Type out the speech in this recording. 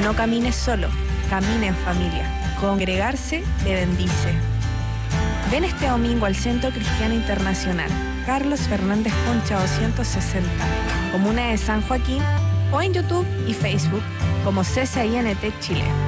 No camines solo, camina en familia. Congregarse te bendice. Ven este domingo al Centro Cristiano Internacional, Carlos Fernández Concha 260, Comuna de San Joaquín, o en YouTube y Facebook como CCINT Chile.